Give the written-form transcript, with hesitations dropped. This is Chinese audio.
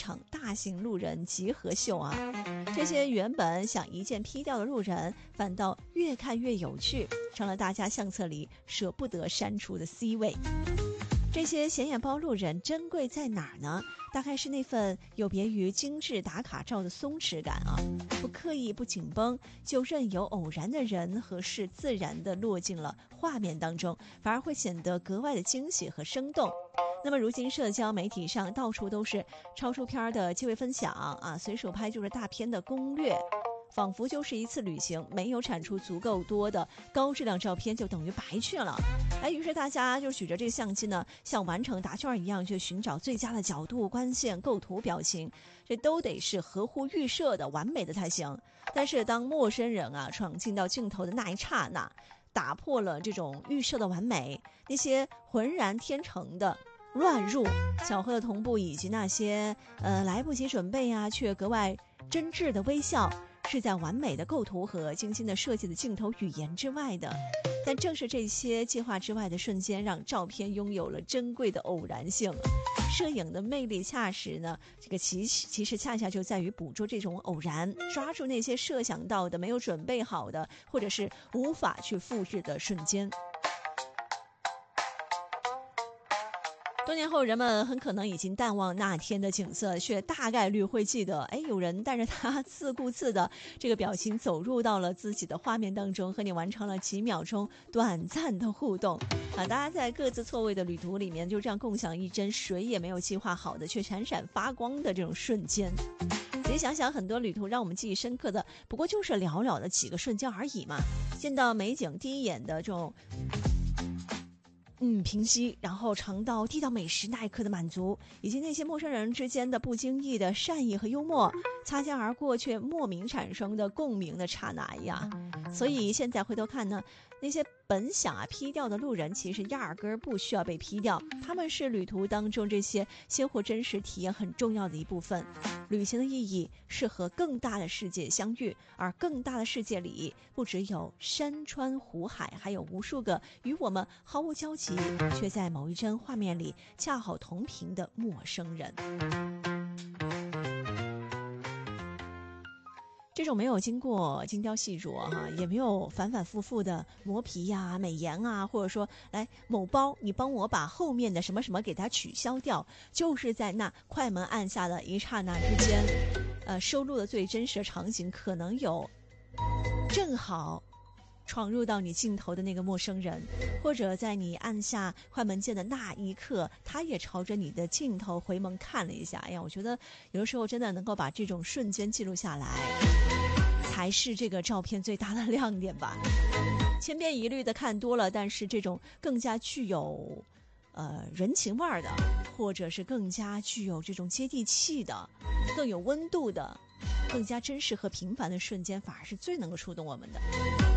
场大型路人集合秀啊！这些原本想一键 P 掉的路人，反倒越看越有趣，成了大家相册里舍不得删除的 C 位。这些显眼包路人珍贵在哪儿呢？大概是那份有别于精致打卡照的松弛感啊，不刻意不紧绷，就任由偶然的人和事自然地落进了画面当中，反而会显得格外的惊喜和生动。那么如今社交媒体上到处都是超出片的机会分享啊，随手拍就是大片的攻略，仿佛就是一次旅行，没有产出足够多的高质量照片就等于白去了。于是大家就举着这个相机呢，像完成答卷一样去寻找最佳的角度、光线、构图、表情，这都得是合乎预设的、完美的才行。但是当陌生人闯进到镜头的那一刹那，打破了这种预设的完美，那些浑然天成的乱入、巧合的同步，以及那些来不及准备却格外真挚的微笑，是在完美的构图和精心的设计的镜头语言之外的。但正是这些计划之外的瞬间，让照片拥有了珍贵的偶然性。摄影的魅力其实恰恰就在于捕捉这种偶然，抓住那些设想到的没有准备好的，或者是无法去复制的瞬间。多年后，人们很可能已经淡忘那天的景色，却大概率会记得，有人带着他自顾自的这个表情走入到了自己的画面当中，和你完成了几秒钟短暂的互动大家在各自错位的旅途里面，就这样共享一帧谁也没有计划好的却闪闪发光的这种瞬间。其实想想，很多旅途让我们记忆深刻的，不过就是寥寥的几个瞬间而已嘛。见到美景第一眼的这种平息，然后尝到地道美食那一刻的满足，以及那些陌生人之间的不经意的善意和幽默，擦肩而过却莫名产生的共鸣的刹那呀。所以现在回头看呢，那些本想P掉的路人，其实压根儿不需要被P掉，他们是旅途当中这些鲜活真实体验很重要的一部分。旅行的意义是和更大的世界相遇，而更大的世界里不只有山川湖海，还有无数个与我们毫无交集却在某一帧画面里恰好同频的陌生人。这种没有经过精雕细琢也没有反反复复的磨皮美颜或者说来某包你帮我把后面的什么什么给它取消掉，就是在那快门按下的一刹那之间收录的最真实的场景，可能有正好闯入到你镜头的那个陌生人，或者在你按下快门键的那一刻，他也朝着你的镜头回眸看了一下。我觉得有的时候真的能够把这种瞬间记录下来，才是这个照片最大的亮点吧。千篇一律的看多了，但是这种更加具有人情味儿的，或者是更加具有这种接地气的，更有温度的，更加真实和平凡的瞬间，反而是最能够触动我们的。